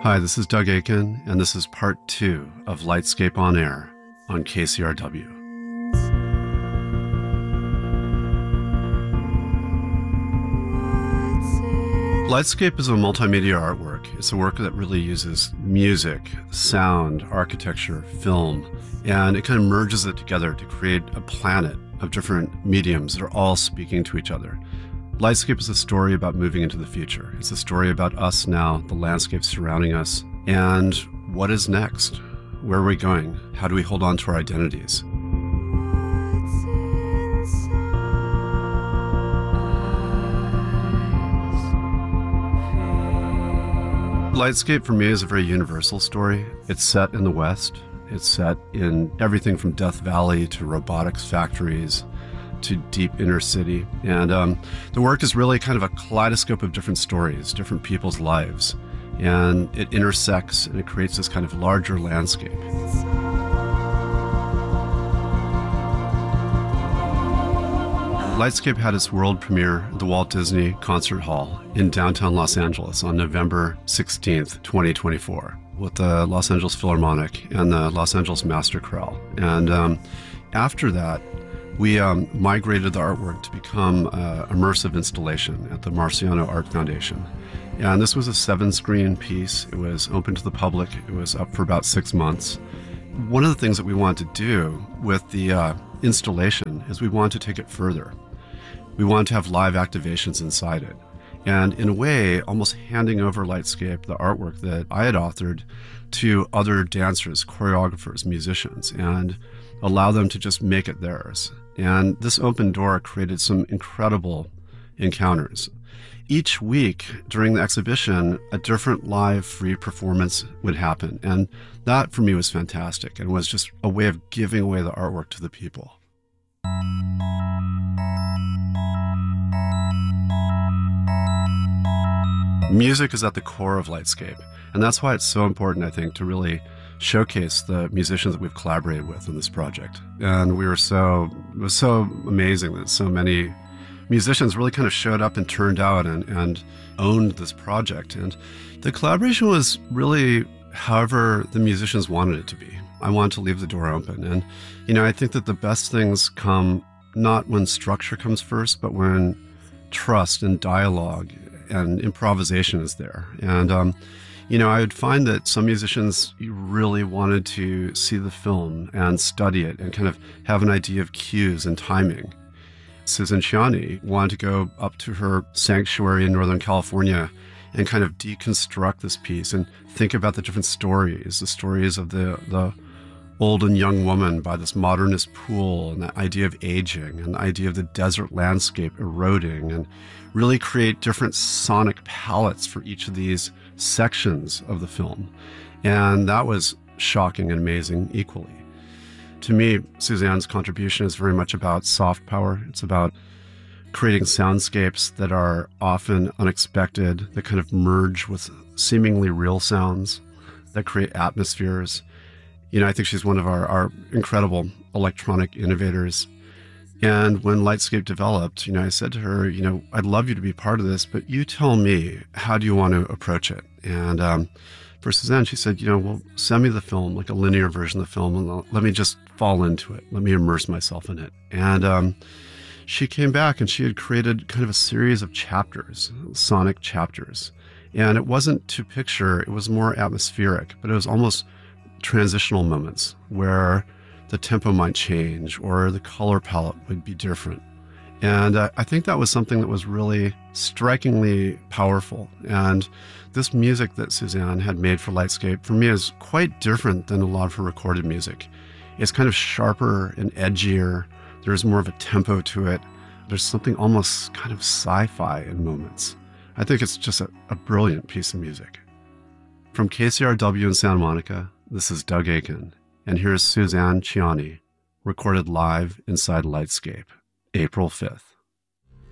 Hi, this is Doug Aiken, and this is part 2 of Lightscape on Air on KCRW. Lightscape is a multimedia artwork. It's a work that really uses music, sound, architecture, film, and it kind of merges it together to create a planet of different mediums that are all speaking to each other. Lightscape is a story about moving into the future. It's a story about us now, the landscape surrounding us, and what is next? Where are we going? How do we hold on to our identities? Lightscape for me is a very universal story. It's set in the West. It's set in everything from Death Valley to robotics factories to deep inner city. And the work is really kind of a kaleidoscope of different stories, different people's lives. And it intersects and it creates this kind of larger landscape. Lightscape had its world premiere at the Walt Disney Concert Hall in downtown Los Angeles on November 16th, 2024, with the Los Angeles Philharmonic and the Los Angeles Master Chorale. And after that, we migrated the artwork to become an immersive installation at the Marciano Art Foundation. And this was a 7-screen piece. It was open to the public. It was up for about 6 months. One of the things that we wanted to do with the installation is we wanted to take it further. We wanted to have live activations inside it. And in a way, almost handing over Lightscape, the artwork that I had authored, to other dancers, choreographers, musicians, and allow them to just make it theirs. And this open door created some incredible encounters. Each week during the exhibition, a different live free performance would happen. And that for me was fantastic and was just a way of giving away the artwork to the people. Music is at the core of Lightscape, and that's why it's so important, I think, to really showcase the musicians that we've collaborated with in this project. And it was so amazing that so many musicians really kind of showed up and turned out and owned this project. And the collaboration was really however the musicians wanted it to be. I wanted to leave the door open. And, I think that the best things come not when structure comes first, but when trust and dialogue and improvisation is there. And, I would find that some musicians really wanted to see the film and study it and kind of have an idea of cues and timing. Suzanne Ciani wanted to go up to her sanctuary in Northern California and kind of deconstruct this piece and think about the different stories, the stories of the old and young woman by this modernist pool, and the idea of aging, and the idea of the desert landscape eroding, and really create different sonic palettes for each of these sections of the film. And that was shocking and amazing equally. To me, Suzanne's contribution is very much about soft power. It's about creating soundscapes that are often unexpected, that kind of merge with seemingly real sounds, that create atmospheres. I think she's one of our incredible electronic innovators. And when Lightscape developed, I said to her, I'd love you to be part of this, but you tell me, how do you want to approach it? And for Suzanne, she said, well, send me the film, like a linear version of the film, and let me just fall into it. Let me immerse myself in it. And she came back and she had created kind of a series of chapters, sonic chapters. And it wasn't to picture, it was more atmospheric, but it was almost transitional moments where the tempo might change or the color palette would be different. And I think that was something that was really strikingly powerful. And this music that Suzanne had made for Lightscape, for me, is quite different than a lot of her recorded music. It's kind of sharper and edgier. There's more of a tempo to it. There's something almost kind of sci-fi in moments. I think it's just a brilliant piece of music. From KCRW in Santa Monica, this is Doug Aiken, and here's Suzanne Ciani, recorded live inside Lightscape, April 5th.